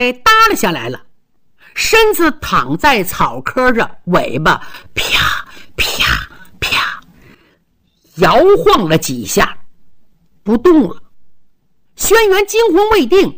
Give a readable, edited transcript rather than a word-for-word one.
耷拉下来了，身子躺在草棵上，尾巴啪啪啪摇晃了几下，不动了。轩辕惊魂未定，